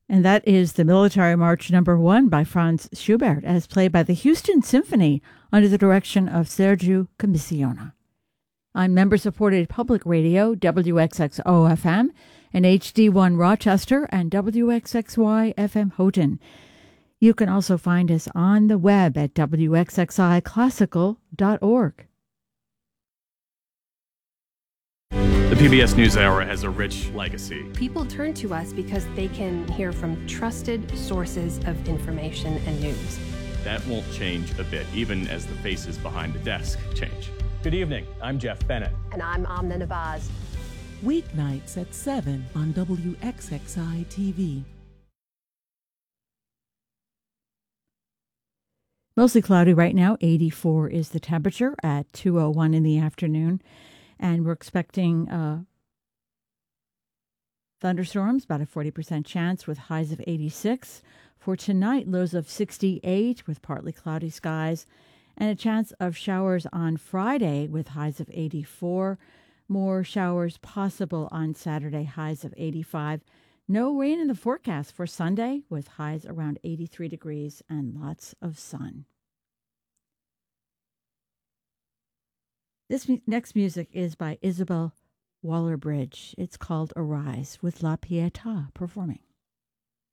And that is the Military March Number 1 by Franz Schubert, as played by the Houston Symphony under the direction of Sergiu Commissiona. On member-supported public radio, WXXO-FM and HD1 Rochester and WXXY-FM Houghton. You can also find us on the web at wxxiclassical.org. The PBS NewsHour has a rich legacy. People turn to us because they can hear from trusted sources of information and news. That won't change a bit, even as the faces behind the desk change. Good evening. I'm Jeff Bennett. And I'm Amna Nawaz. Weeknights at 7 on WXXI TV. Mostly cloudy right now. 84 is the temperature at 2:01 in the afternoon. And we're expecting thunderstorms, about a 40% chance with highs of 86. For tonight, lows of 68 with partly cloudy skies. And a chance of showers on Friday with highs of 84. More showers possible on Saturday, highs of 85. No rain in the forecast for Sunday with highs around 83 degrees and lots of sun. This next music is by Isabel Waller-Bridge. It's called Arise with La Pietà performing.